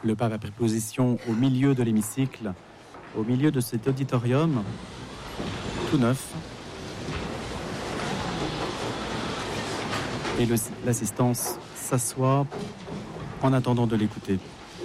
Le pape a pris position au milieu de l'hémicycle, au milieu de cet auditorium, tout neuf. Et l'assistance s'assoit en attendant de l'écouter.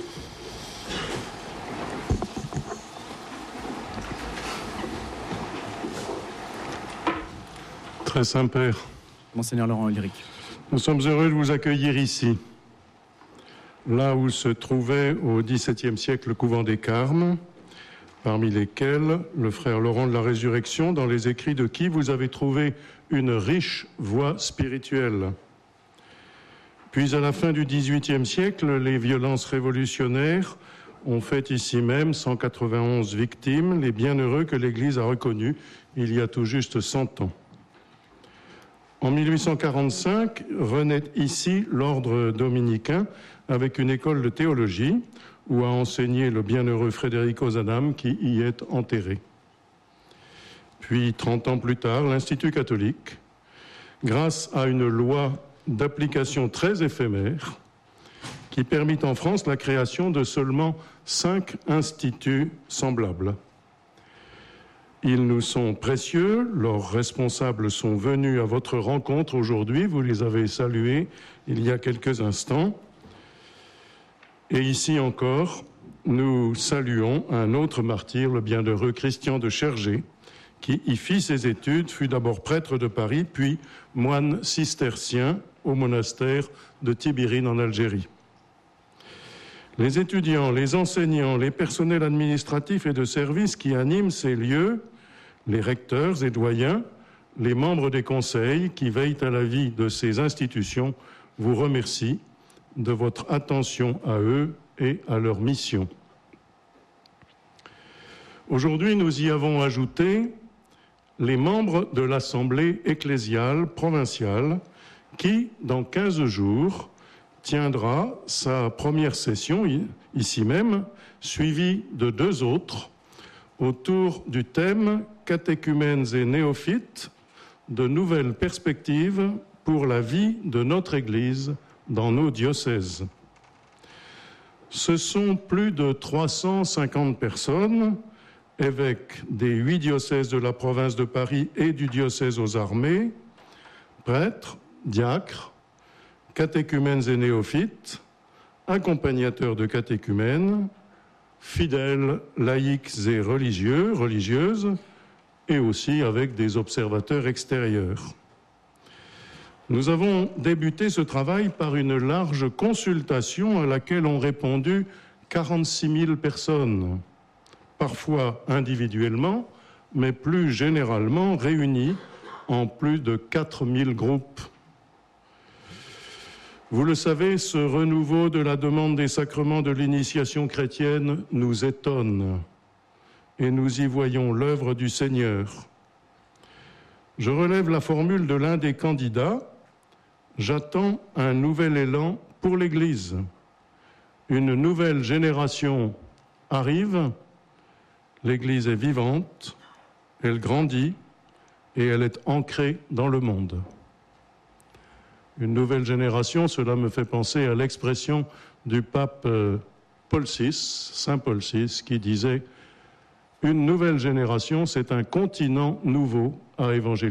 Très Saint-Père, Monseigneur Laurent Ulrich, nous sommes heureux de vous accueillir ici, là où se trouvait au XVIIe siècle le couvent des Carmes, parmi lesquels le frère Laurent de la Résurrection, dans les écrits de qui vous avez trouvé une riche voie spirituelle. Puis à la fin du XVIIIe siècle, les violences révolutionnaires ont fait ici même 191 victimes, les bienheureux que l'Église a reconnus il y a tout juste 100 ans. En 1845, renaît ici l'ordre dominicain avec une école de théologie où a enseigné le bienheureux Federico Zanam qui y est enterré. Puis 30 ans plus tard, l'Institut catholique, grâce à une loi d'application très éphémère qui permit en France la création de seulement 5 instituts semblables. Ils nous sont précieux, leurs responsables sont venus à votre rencontre aujourd'hui, vous les avez salués il y a quelques instants. Et ici encore, nous saluons un autre martyr, le bienheureux Christian de Chergé, qui y fit ses études, fut d'abord prêtre de Paris, puis moine cistercien au monastère de Tibérine en Algérie. Les étudiants, les enseignants, les personnels administratifs et de service qui animent ces lieux, les recteurs et doyens, les membres des conseils qui veillent à la vie de ces institutions, vous remercient de votre attention à eux et à leur mission. Aujourd'hui, nous y avons ajouté les membres de l'Assemblée ecclésiale provinciale qui, dans 15 jours, tiendra sa première session, ici même, suivie de 2 autres, autour du thème « Catéchumènes et néophytes, de nouvelles perspectives pour la vie de notre Église dans nos diocèses ». Ce sont plus de 350 personnes, évêques des 8 diocèses de la province de Paris et du diocèse aux armées, prêtres, diacres, catéchumènes et néophytes, accompagnateurs de catéchumènes, fidèles, laïcs et religieux, religieuses, et aussi avec des observateurs extérieurs. Nous avons débuté ce travail par une large consultation à laquelle ont répondu 46 000 personnes, parfois individuellement, mais plus généralement réunies en plus de 4 000 groupes. Vous le savez, ce renouveau de la demande des sacrements de l'initiation chrétienne nous étonne et nous y voyons l'œuvre du Seigneur. Je relève la formule de l'un des candidats. J'attends un nouvel élan pour l'Église. Une nouvelle génération arrive, l'Église est vivante, elle grandit et elle est ancrée dans le monde. Une nouvelle génération, cela me fait penser à l'expression du pape Paul VI, Saint Paul VI, qui disait « Une nouvelle génération, c'est un continent nouveau à évangéliser ».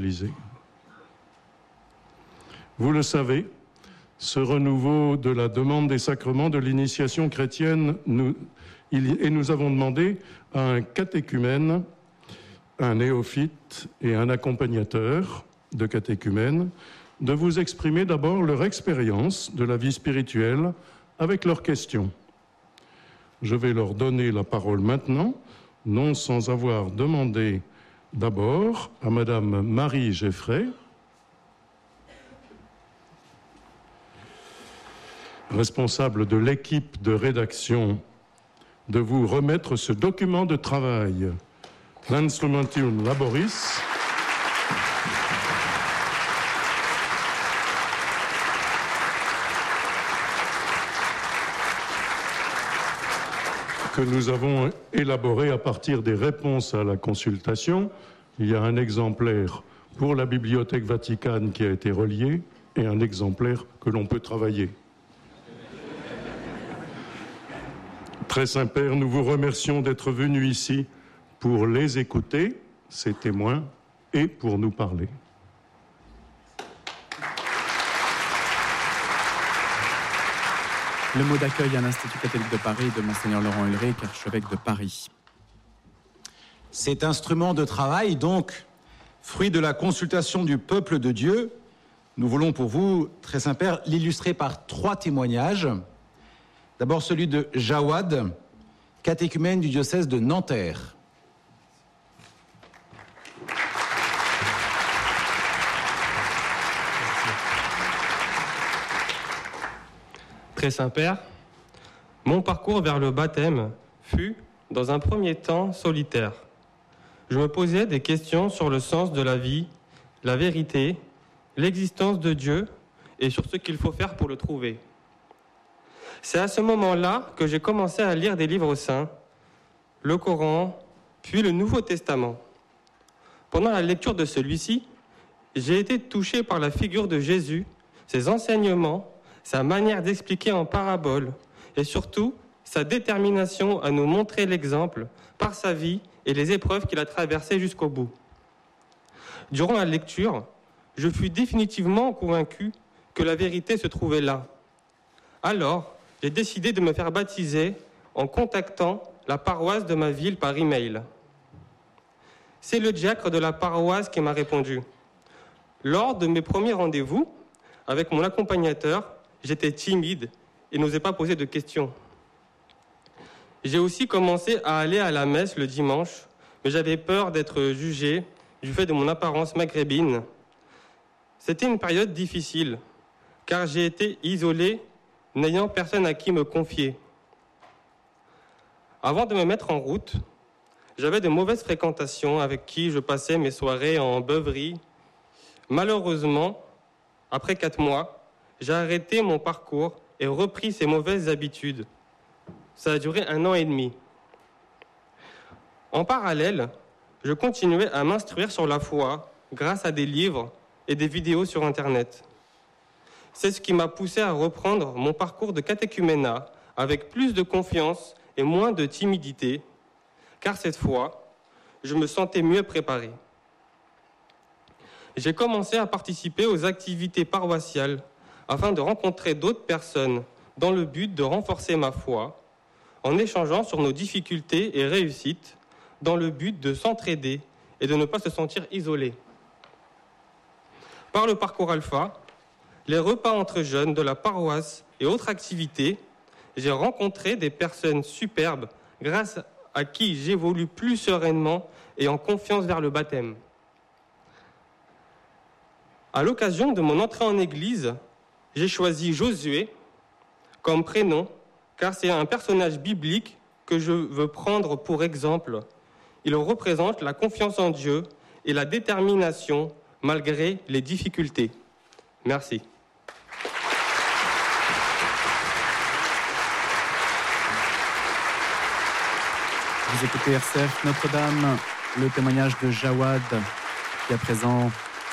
Vous le savez, ce renouveau de la demande des sacrements de l'initiation chrétienne, nous avons demandé à un catéchumène, un néophyte et un accompagnateur de catéchumène de vous exprimer d'abord leur expérience de la vie spirituelle avec leurs questions. Je vais leur donner la parole maintenant, non sans avoir demandé d'abord à Madame Marie Geffray, responsable de l'équipe de rédaction, de vous remettre ce document de travail, l'Instrumentum Laboris, que nous avons élaboré à partir des réponses à la consultation. Il y a un exemplaire pour la Bibliothèque Vaticane qui a été relié et un exemplaire que l'on peut travailler. Très Saint-Père, nous vous remercions d'être venus ici pour les écouter, ces témoins, et pour nous parler. Le mot d'accueil à l'Institut catholique de Paris de Monseigneur Laurent Ulrich, archevêque de Paris. Cet instrument de travail, donc, fruit de la consultation du peuple de Dieu, nous voulons pour vous, Très Saint-Père, l'illustrer par 3 témoignages. D'abord celui de Jawad, catéchumène du diocèse de Nanterre. Très Saint-Père, mon parcours vers le baptême fut, dans un premier temps, solitaire. Je me posais des questions sur le sens de la vie, la vérité, l'existence de Dieu et sur ce qu'il faut faire pour le trouver. C'est à ce moment-là que j'ai commencé à lire des livres saints, le Coran, puis le Nouveau Testament. Pendant la lecture de celui-ci, j'ai été touché par la figure de Jésus, ses enseignements, sa manière d'expliquer en parabole et surtout sa détermination à nous montrer l'exemple par sa vie et les épreuves qu'il a traversées jusqu'au bout. Durant la lecture, je fus définitivement convaincu que la vérité se trouvait là. Alors, j'ai décidé de me faire baptiser en contactant la paroisse de ma ville par email. C'est le diacre de la paroisse qui m'a répondu. Lors de mes premiers rendez-vous avec mon accompagnateur, j'étais timide et n'osais pas poser de questions. J'ai aussi commencé à aller à la messe le dimanche, mais j'avais peur d'être jugé du fait de mon apparence maghrébine. C'était une période difficile, car j'ai été isolé, n'ayant personne à qui me confier. Avant de me mettre en route, j'avais de mauvaises fréquentations avec qui je passais mes soirées en beuverie. Malheureusement, après 4 mois, j'ai arrêté mon parcours et repris ces mauvaises habitudes. Ça a duré 1 an et demi. En parallèle, je continuais à m'instruire sur la foi grâce à des livres et des vidéos sur Internet. C'est ce qui m'a poussé à reprendre mon parcours de catéchuménat avec plus de confiance et moins de timidité, car cette fois, je me sentais mieux préparé. J'ai commencé à participer aux activités paroissiales afin de rencontrer d'autres personnes dans le but de renforcer ma foi, en échangeant sur nos difficultés et réussites, dans le but de s'entraider et de ne pas se sentir isolé. Par le parcours Alpha, les repas entre jeunes de la paroisse et autres activités, j'ai rencontré des personnes superbes grâce à qui j'évolue plus sereinement et en confiance vers le baptême. À l'occasion de mon entrée en église, j'ai choisi Josué comme prénom, car c'est un personnage biblique que je veux prendre pour exemple. Il représente la confiance en Dieu et la détermination malgré les difficultés. Merci. Vous écoutez RCF Notre-Dame, le témoignage de Jawad, qui à présent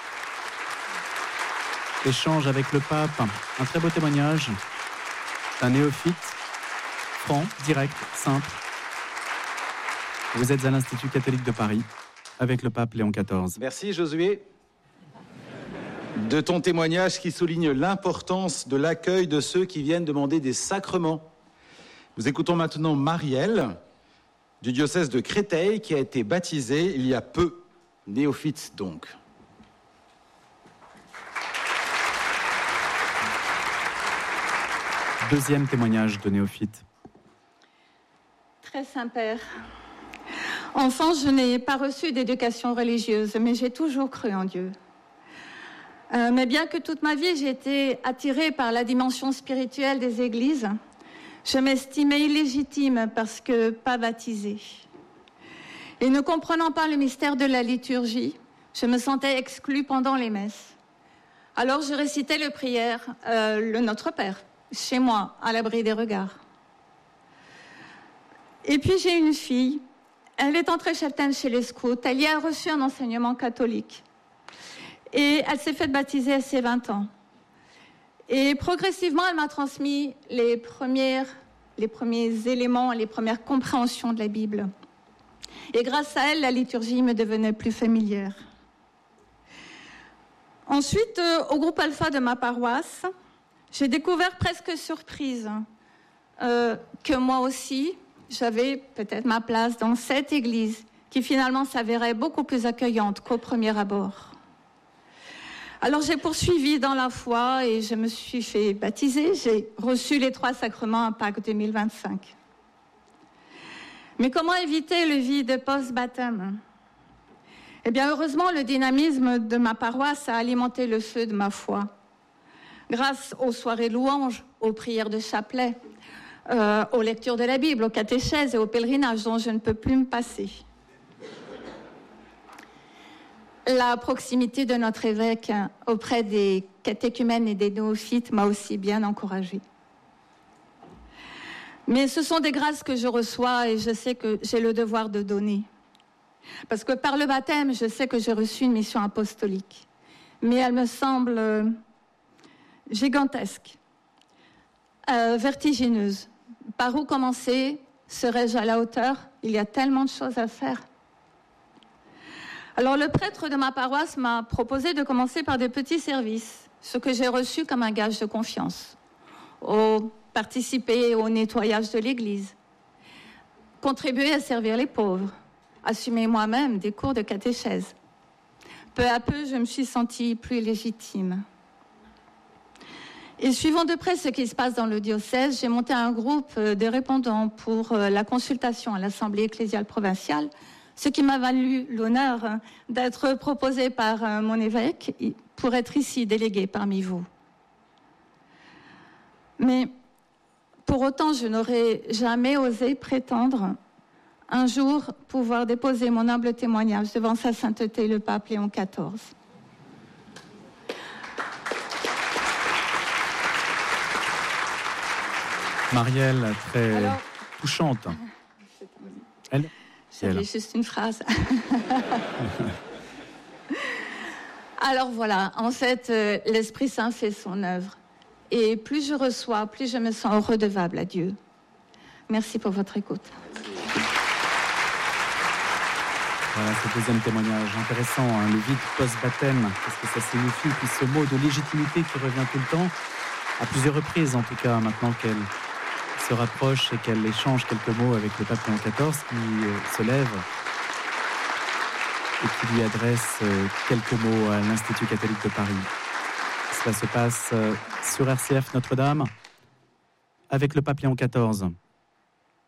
échange avec le pape. Un très beau témoignage d'un néophyte, franc, direct, simple. Vous êtes à l'Institut catholique de Paris avec le pape Léon XIV. Merci Josué de ton témoignage qui souligne l'importance de l'accueil de ceux qui viennent demander des sacrements. Nous écoutons maintenant Marielle du diocèse de Créteil qui a été baptisée il y a peu, néophyte donc. Deuxième témoignage de néophyte. Très Saint-Père, enfant, je n'ai pas reçu d'éducation religieuse, mais j'ai toujours cru en Dieu. Mais bien que toute ma vie j'ai été attirée par la dimension spirituelle des églises, je m'estimais illégitime parce que pas baptisée. Et ne comprenant pas le mystère de la liturgie, je me sentais exclue pendant les messes. Alors je récitais le Notre Père, chez moi, à l'abri des regards. Et puis j'ai une fille, elle est entrée châtaine chez les scouts, elle y a reçu un enseignement catholique. Et elle s'est faite baptiser à ses 20 ans. Et progressivement, elle m'a transmis les premières les premiers éléments, les premières compréhensions de la Bible. Et grâce à elle, la liturgie me devenait plus familière. Ensuite, au groupe Alpha de ma paroisse, j'ai découvert presque surprise que moi aussi, j'avais peut-être ma place dans cette église qui finalement s'avérait beaucoup plus accueillante qu'au premier abord. Alors j'ai poursuivi dans la foi et je me suis fait baptiser. J'ai reçu les 3 sacrements à Pâques 2025. Mais comment éviter le vide post-baptême ? Eh bien, heureusement, le dynamisme de ma paroisse a alimenté le feu de ma foi. Grâce aux soirées louanges, aux prières de chapelet, aux lectures de la Bible, aux catéchèses et aux pèlerinages dont je ne peux plus me passer. La proximité de notre évêque auprès des catéchumènes et des néophytes m'a aussi bien encouragée. Mais ce sont des grâces que je reçois et je sais que j'ai le devoir de donner. Parce que par le baptême, je sais que j'ai reçu une mission apostolique. Mais elle me semble gigantesque, vertigineuse. Par où commencer? Serais-je à la hauteur? Il y a tellement de choses à faire. Alors le prêtre de ma paroisse m'a proposé de commencer par des petits services, ce que j'ai reçu comme un gage de confiance. Participer au nettoyage de l'église, contribuer à servir les pauvres, assumer moi-même des cours de catéchèse. Peu à peu, je me suis sentie plus légitime. Et suivant de près ce qui se passe dans le diocèse, j'ai monté un groupe de répondants pour la consultation à l'Assemblée ecclésiale provinciale, ce qui m'a valu l'honneur d'être proposé par mon évêque pour être ici délégué parmi vous. Mais pour autant, je n'aurais jamais osé prétendre un jour pouvoir déposer mon humble témoignage devant sa sainteté le pape Léon XIV. Marielle, très touchante. Elle J'avais juste une phrase. Alors voilà, en fait, l'Esprit Saint fait son œuvre. Et plus je reçois, plus je me sens redevable à Dieu. Merci pour votre écoute. Voilà ce deuxième témoignage intéressant, hein, le vide post-baptême, qu'est-ce que ça signifie? Puis ce mot de légitimité qui revient tout le temps, à plusieurs reprises en tout cas, maintenant qu'elle se rapproche et qu'elle échange quelques mots avec le pape Léon XIV qui se lève et qui lui adresse quelques mots à l'Institut catholique de Paris. Cela se passe sur RCF Notre-Dame avec le pape Léon XIV.